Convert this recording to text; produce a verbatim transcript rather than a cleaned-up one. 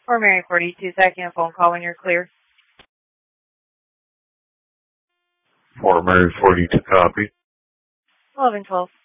Fort Mary forty-two, second phone call when you're clear. Fort Mary forty-two, copy. eleven twelve.